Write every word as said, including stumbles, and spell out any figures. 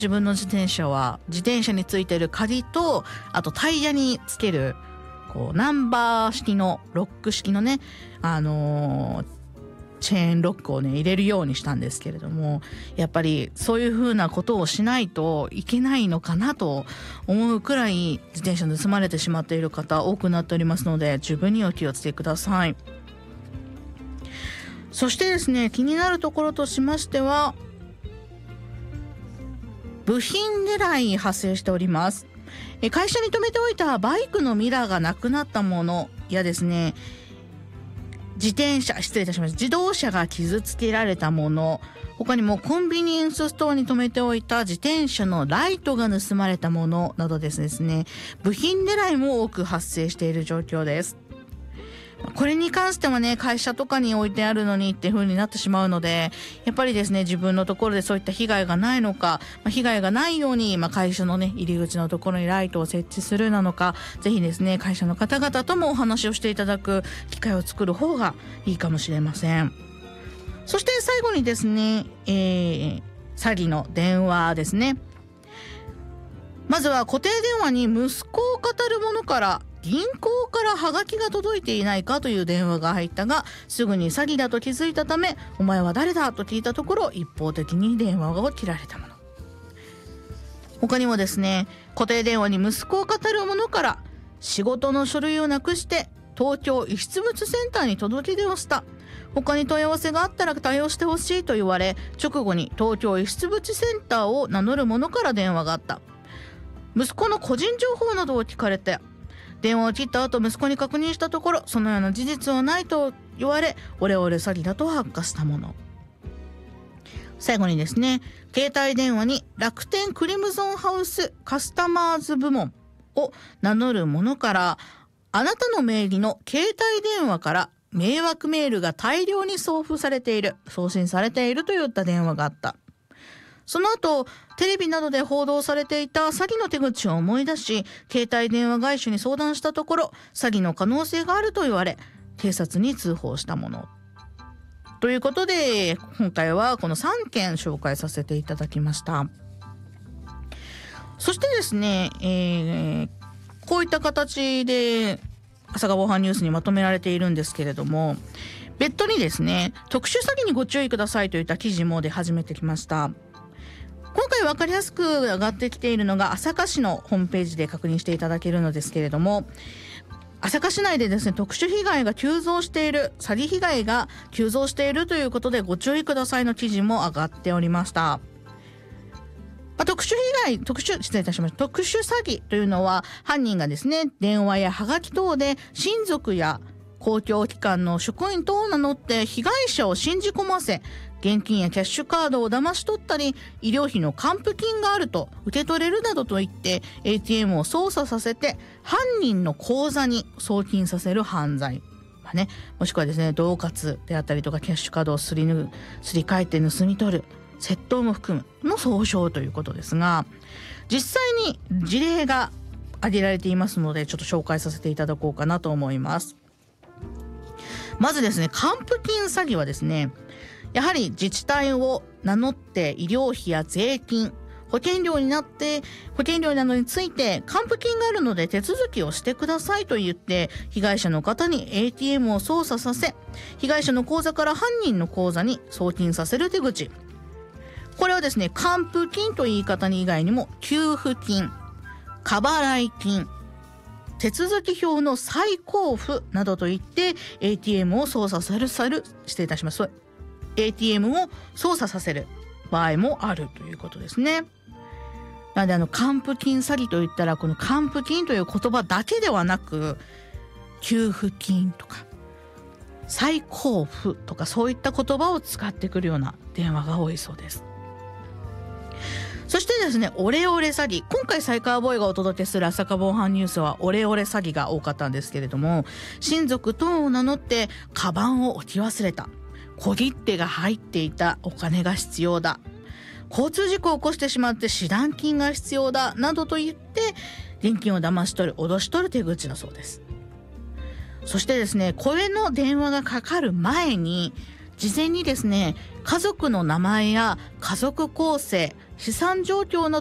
自分の自転車は自転車についてる鍵と、あとタイヤにつけるこうナンバー式のロック式のね、あのー、チェーンロックをね入れるようにしたんですけれども、やっぱりそういう風なことをしないといけないのかなと思うくらい自転車盗まれてしまっている方多くなっておりますので、十分にお気をつけください。そしてですね、気になるところとしましては、部品狙い発生しております。会社に止めておいたバイクのミラーがなくなったものやですね、自転車失礼いたしました自動車が傷つけられたもの、他にもコンビニエンスストアに止めておいた自転車のライトが盗まれたものなどですね、部品狙いも多く発生している状況です。これに関してはね、会社とかに置いてあるのにっていう風になってしまうので、やっぱりですね、自分のところでそういった被害がないのか、まあ、被害がないように、まあ、会社のね入り口のところにライトを設置するなのか、ぜひですね会社の方々ともお話をしていただく機会を作る方がいいかもしれません。そして最後にですね、えー、詐欺の電話ですね。まずは固定電話に息子を語る者から銀行からハガキが届いていないかという電話が入ったが、すぐに詐欺だと気づいたため、お前は誰だと聞いたところ、一方的に電話が切られたもの。他にもですね、固定電話に息子を語る者から仕事の書類をなくして東京遺失物センターに届け出をした、他に問い合わせがあったら対応してほしいと言われ、直後に東京遺失物センターを名乗る者から電話があった。息子の個人情報などを聞かれて、電話を切った後息子に確認したところ、そのような事実はないと言われ、オレオレ詐欺だと発覚したもの。最後にですね、携帯電話に楽天クリムゾンハウスカスタマーズ部門を名乗る者から、あなたの名義の携帯電話から迷惑メールが大量に送付されている、送信されているといった電話があった。その後、テレビなどで報道されていた詐欺の手口を思い出し、携帯電話会社に相談したところ、詐欺の可能性があると言われ、警察に通報したもの。ということで、今回はこのさんけん紹介させていただきました。そしてですね、えー、こういった形で朝霞防犯ニュースにまとめられているんですけれども、別途にですね、特殊詐欺にご注意くださいといった記事も出始めてきました。今回分かりやすく上がってきているのが朝霞市のホームページで確認していただけるのですけれども、朝霞市内でですね、特殊被害が急増している、詐欺被害が急増しているということでご注意くださいの記事も上がっておりました。まあ、特殊被害、特殊、失礼いたしました。特殊詐欺というのは、犯人がですね、電話やハガキ等で親族や公共機関の職員等を名乗って被害者を信じ込ませ、現金やキャッシュカードを騙し取ったり、医療費の還付金があると受け取れるなどと言って エーティーエム を操作させて犯人の口座に送金させる犯罪、まあね、もしくはですね、恫喝であったりとか、キャッシュカードをすりぬすり替えて盗み取る、窃盗も含むの総称ということですが、実際に事例が挙げられていますので、ちょっと紹介させていただこうかなと思います。まずですね、還付金詐欺はですね、やはり自治体を名乗って医療費や税金、保険料になって保険料などについて還付金があるので手続きをしてくださいと言って被害者の方に エーティーエム を操作させ、被害者の口座から犯人の口座に送金させる手口。これはですね、還付金という言い方に以外にも給付金、過払い金、手続き表の再交付などといって エーティーエム を操作される失礼いたします エーティーエム を操作させる場合もあるということですね。なので、あの還付金詐欺といったら、この還付金という言葉だけではなく、給付金とか再交付とか、そういった言葉を使ってくるような電話が多いそうです。そしてですね、オレオレ詐欺。今回サイカーボーイがお届けする朝霞防犯ニュースはオレオレ詐欺が多かったんですけれども、親族等を名乗ってカバンを置き忘れた、小切手が入っていた、お金が必要だ、交通事故を起こしてしまって示談金が必要だなどと言って現金を騙し取る、脅し取る手口だそうです。そしてですね、これの電話がかかる前に事前にですね、家族の名前や家族構成、 資産状況な